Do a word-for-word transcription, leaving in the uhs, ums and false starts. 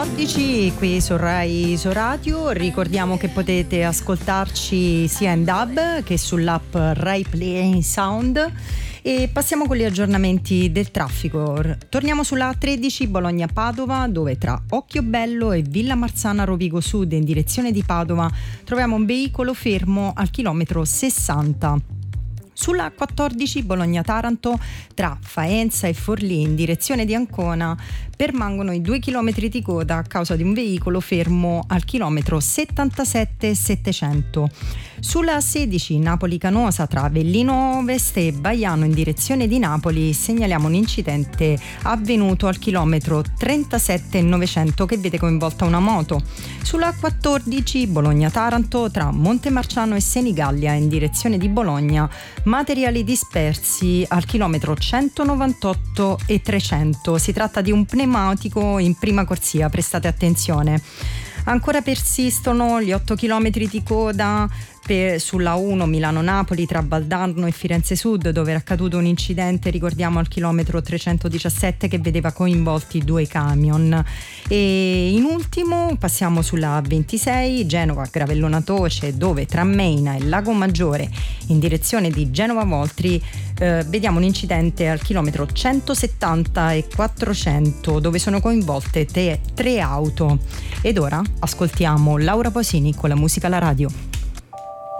quattordici qui su Rai Isoradio. Ricordiamo che potete ascoltarci sia in D A B che sull'app Rai Play Sound. E passiamo con gli aggiornamenti del traffico. Torniamo sulla A tredici Bologna-Padova, dove tra Occhiobello e Villa Marzana Rovigo Sud in direzione di Padova troviamo un veicolo fermo al chilometro sessanta. Sulla A quattordici Bologna-Taranto tra Faenza e Forlì in direzione di Ancona permangono i due chilometri di coda a causa di un veicolo fermo al chilometro settantasette settecento. Sulla A sedici Napoli-Canosa tra Avellino Ovest e Baiano in direzione di Napoli segnaliamo un incidente avvenuto al chilometro trentasette novecento che vede coinvolta una moto. Sulla A quattordici Bologna-Taranto tra Montemarciano e Senigallia in direzione di Bologna materiali dispersi al chilometro centonovantotto e trecento. Si tratta di un pneumatico in prima corsia, prestate attenzione. Ancora persistono gli otto chilometri di coda per, sulla uno Milano-Napoli tra Valdarno e Firenze Sud, dove era accaduto un incidente, ricordiamo, al chilometro trecentodiciassette che vedeva coinvolti due camion. E in ultimo passiamo sulla A ventisei Genova-Gravellona Toce, dove tra Meina e Lago Maggiore in direzione di Genova Voltri eh, vediamo un incidente al chilometro centosettanta e quattrocento, dove sono coinvolte te, tre auto. Ed ora ascoltiamo Laura Pausini con la musica alla radio.